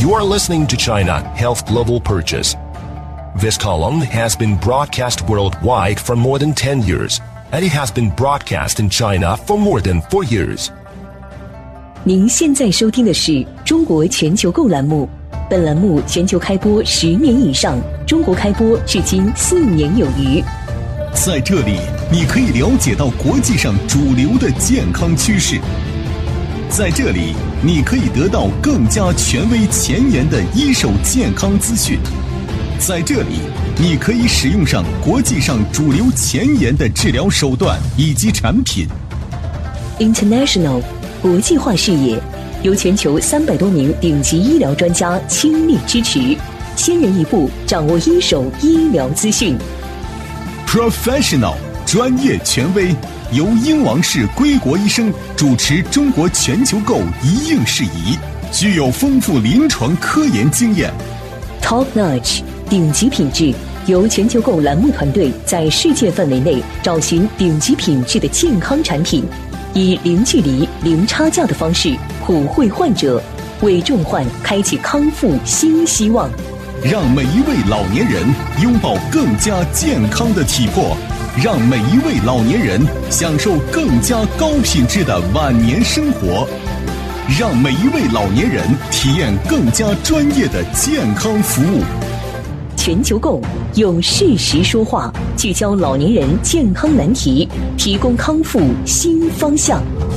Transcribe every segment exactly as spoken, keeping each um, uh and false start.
You are listening to China Health Global Purchase. This column has been broadcast worldwide for more than ten years, and it has been broadcast in China for more than four years. 您现在收听的是中国全球购栏目，本栏目全球开播十年以上，中国开播至今四年有余。 在这里，你可以了解到国际上主流的健康趋势。在这里，你可以得到更加权威前沿的一手健康资讯。在这里，你可以使用上国际上主流前沿的治疗手段以及产品。 International 国际化视野，由全球三百多名顶级医疗专家倾力支持，先人一步掌握一手医疗资讯。 Professional 专业权威，由英王氏归国医生主持中国全球购一应事宜，具有丰富临床科研经验。 Top Notch 顶级品质，由全球购栏目团队在世界范围内找寻顶级品质的健康产品，以零距离、零差价的方式普惠患者，为重患开启康复新希望。 让每一位老年人拥抱更加健康的体魄，让每一位老年人享受更加高品质的晚年生活，让每一位老年人体验更加专业的健康服务。 全球购用事实说话，聚焦老年人健康难题，提供康复新方向。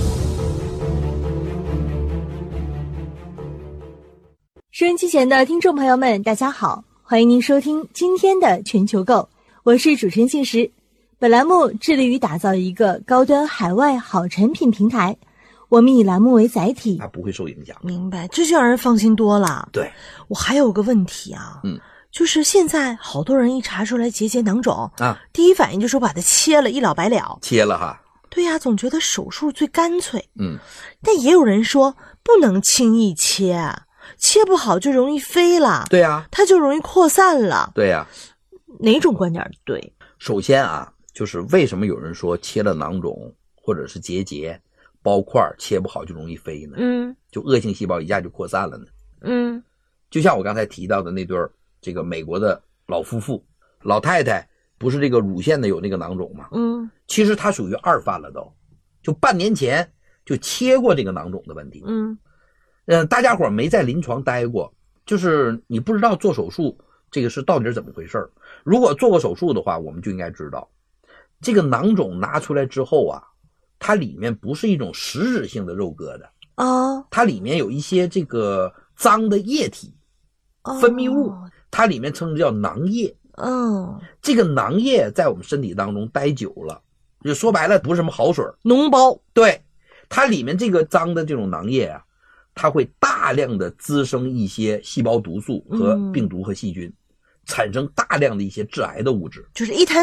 收音机前的听众朋友们，大家好，欢迎您收听今天的全球购，我是主持人信实。本栏目致力于打造一个高端海外好产品平台，我们以栏目为载体， 它不会受影响。 明白，这就让人放心多了。 对， 我还有个问题啊，嗯，就是现在好多人一查出来结节囊肿啊，第一反应就说把它切了，一了百了。 切了哈。 对呀、啊，总觉得手术最干脆。嗯，但也有人说不能轻易切，切不好就容易飞了。 对呀、啊， 它就容易扩散了。 对呀、啊， 哪种观点对？ 首先啊，就是为什么有人说切了囊肿或者是结节、包块切不好就容易飞呢？嗯，就恶性细胞一下就扩散了呢。嗯，就像我刚才提到的那对这个美国的老夫妇，老太太不是这个乳腺的有那个囊肿吗？嗯，其实她属于二犯了都，就半年前就切过这个囊肿的问题。嗯，呃，大家伙没在临床待过，就是你不知道做手术这个是到底是怎么回事。如果做过手术的话，我们就应该知道，这个囊肿拿出来之后啊，它里面不是一种实质性的肉疙瘩哦，它里面有一些这个脏的液体、分泌物，它里面称之叫囊液。哦，这个囊液在我们身体当中待久了，就说白了不是什么好水， 脓包。 对，它里面这个脏的这种囊液啊，它会大量的滋生一些细胞毒素和病毒和细菌，嗯，产生大量的一些致癌的物质， 就是一滩